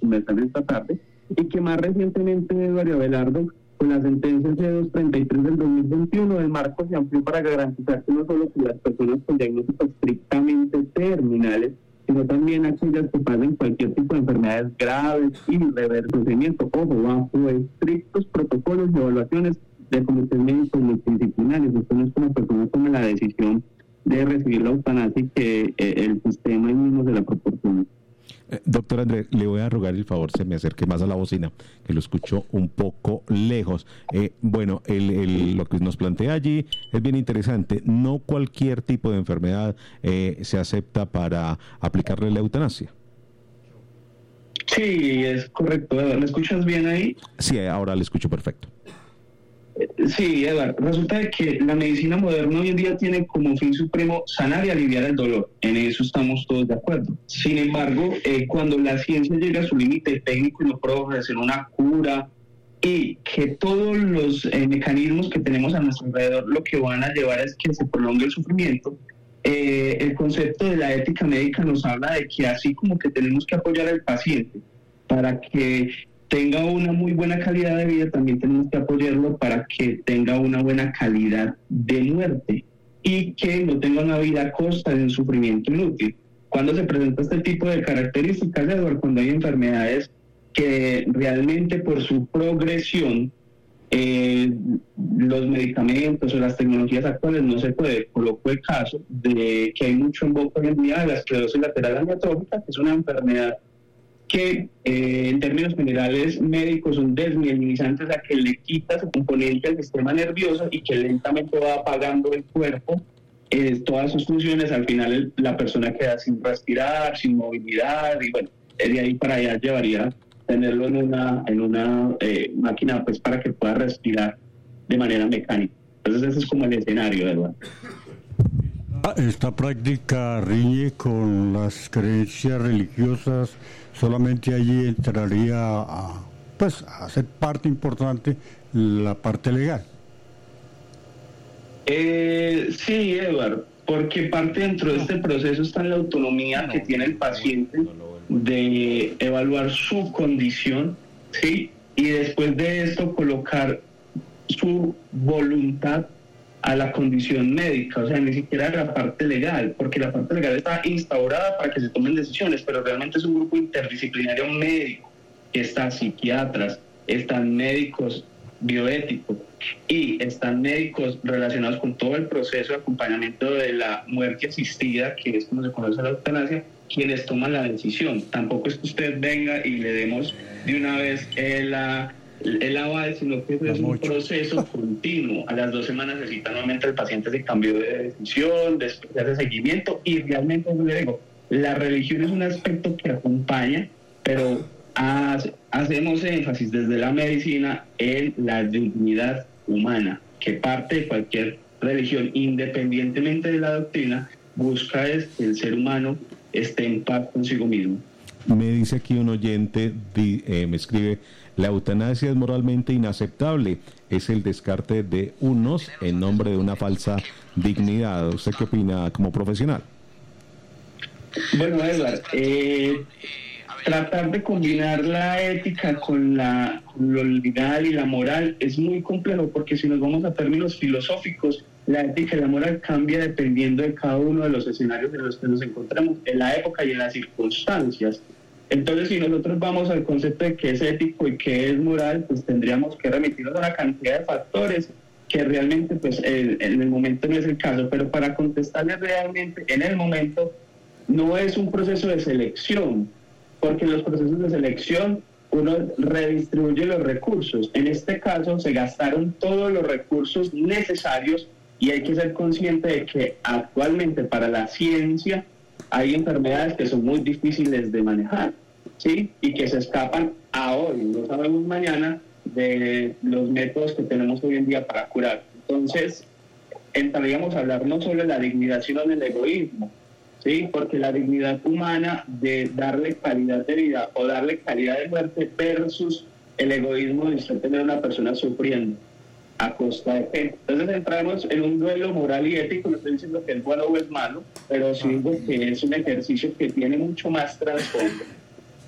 conversar esta tarde, y que más recientemente, Eduardo Abelardo, con la sentencia C233 del 2021, el marco se amplió para garantizar que no solo que las personas con diagnósticos estrictamente terminales, sino también aquellas que pasen cualquier tipo de enfermedades graves y procedimiento, ojo, bajo estrictos protocolos y evaluaciones de comités médicos multidisciplinarios. Esto no es que una persona tome la decisión de recibir la eutanasia y que el sistema mismo se la proporcione. Doctor Andrés, le voy a rogar el favor, se me acerque más a la bocina, que lo escucho un poco lejos. Bueno, lo que nos plantea allí es bien interesante. No cualquier tipo de enfermedad se acepta para aplicarle la eutanasia. Sí, es correcto. ¿Me escuchas bien ahí? Sí, ahora le escucho perfecto. Sí, Eduardo, resulta de que la medicina moderna hoy en día tiene como fin supremo sanar y aliviar el dolor. En eso estamos todos de acuerdo. Sin embargo, cuando la ciencia llega a su límite técnico y no puede ofrecer una cura, y que todos los mecanismos que tenemos a nuestro alrededor lo que van a llevar es que se prolongue el sufrimiento, el concepto de la ética médica nos habla de que así como que tenemos que apoyar al paciente para que tenga una muy buena calidad de vida, también tenemos que apoyarlo para que tenga una buena calidad de muerte y que no tenga una vida a costa de un sufrimiento inútil. Cuando se presenta este tipo de características, Eduardo, cuando hay enfermedades que realmente por su progresión los medicamentos o las tecnologías actuales no se puede. Coloco el caso de que hay mucho en boca hoy en día de la esclerosis lateral amiotrófica, que es una enfermedad que en términos generales médicos son desmielinizantes, a que le quita su componente al sistema nervioso y que lentamente va apagando el cuerpo todas sus funciones. Al final la persona queda sin respirar, sin movilidad, y bueno, de ahí para allá llevaría tenerlo en una máquina pues para que pueda respirar de manera mecánica. Entonces ese es como el escenario, Eduardo. Esta práctica riñe con las creencias religiosas. Solamente allí entraría a ser parte importante la parte legal. Sí, Eduardo, porque parte dentro de este proceso está la autonomía que tiene el paciente de evaluar su condición, ¿sí? Y después de esto colocar su voluntad a la condición médica, o sea, ni siquiera la parte legal, porque la parte legal está instaurada para que se tomen decisiones, pero realmente es un grupo interdisciplinario médico, que está psiquiatras, están médicos bioéticos y están médicos relacionados con todo el proceso de acompañamiento de la muerte asistida, que es como se conoce la eutanasia, quienes toman la decisión. Tampoco es que usted venga y le demos de una vez el aval, sino que es un proceso continuo. A las 2 semanas necesita nuevamente el paciente se cambió de decisión, de seguimiento, y realmente, yo le digo, la religión es un aspecto que acompaña, pero hacemos énfasis desde la medicina en la dignidad humana, que parte de cualquier religión, independientemente de la doctrina, busca es que el ser humano esté en paz consigo mismo. Me dice aquí un oyente, me escribe: la eutanasia es moralmente inaceptable, es el descarte de unos en nombre de una falsa dignidad. ¿Usted qué opina como profesional? Bueno, Edward, tratar de combinar la ética con lo legal y la moral es muy complejo, porque si nos vamos a términos filosóficos, la ética y la moral cambia dependiendo de cada uno de los escenarios en los que nos encontramos, en la época y en las circunstancias. Entonces, si nosotros vamos al concepto de qué es ético y qué es moral, pues tendríamos que remitirnos a una cantidad de factores que realmente pues en el momento no es el caso, pero para contestarle realmente, en el momento no es un proceso de selección, porque en los procesos de selección uno redistribuye los recursos. En este caso se gastaron todos los recursos necesarios y hay que ser consciente de que actualmente para la ciencia hay enfermedades que son muy difíciles de manejar, ¿sí? Y que se escapan a hoy, no sabemos mañana, de los métodos que tenemos hoy en día para curar. Entonces, entraríamos a hablar no solo de la dignidad, sino del egoísmo, ¿sí? Porque la dignidad humana de darle calidad de vida o darle calidad de muerte versus el egoísmo de usted tener una persona sufriendo a costa de qué. Entonces entramos en un duelo moral y ético. No estoy diciendo que es bueno o es malo, pero sí digo que es un ejercicio que tiene mucho más trasfondo.